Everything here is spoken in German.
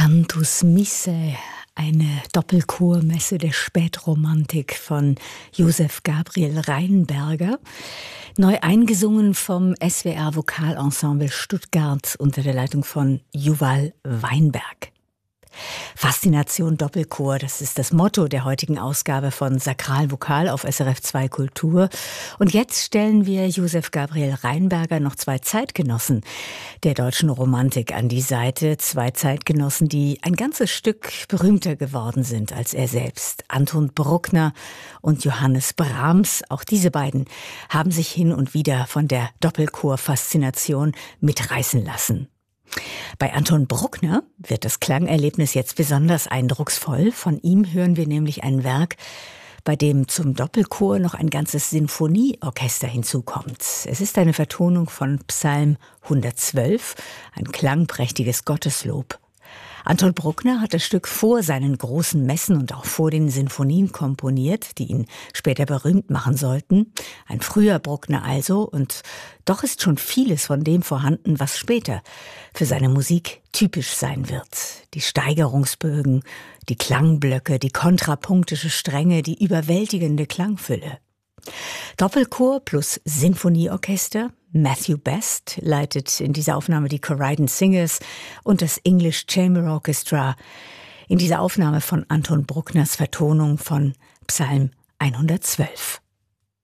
Cantus Missae, eine Doppelchormesse der Spätromantik von Josef Gabriel Rheinberger, neu eingesungen vom SWR Vokalensemble Stuttgart unter der Leitung von Juval Weinberg. Faszination Doppelchor, das ist das Motto der heutigen Ausgabe von Sakralvokal auf SRF 2 Kultur. Und jetzt stellen wir Josef Gabriel Rheinberger noch zwei Zeitgenossen der deutschen Romantik an die Seite. Zwei Zeitgenossen, die ein ganzes Stück berühmter geworden sind als er selbst. Anton Bruckner und Johannes Brahms. Auch diese beiden haben sich hin und wieder von der Doppelchor-Faszination mitreißen lassen. Bei Anton Bruckner wird das Klangerlebnis jetzt besonders eindrucksvoll. Von ihm hören wir nämlich ein Werk, bei dem zum Doppelchor noch ein ganzes Sinfonieorchester hinzukommt. Es ist eine Vertonung von Psalm 112, ein klangprächtiges Gotteslob. Anton Bruckner hat das Stück vor seinen großen Messen und auch vor den Sinfonien komponiert, die ihn später berühmt machen sollten. Ein früher Bruckner also, und doch ist schon vieles von dem vorhanden, was später für seine Musik typisch sein wird. Die Steigerungsbögen, die Klangblöcke, die kontrapunktische Strenge, die überwältigende Klangfülle. Doppelchor plus Sinfonieorchester. Matthew Best leitet in dieser Aufnahme die Corydon Singers und das English Chamber Orchestra in dieser Aufnahme von Anton Bruckners Vertonung von Psalm 112.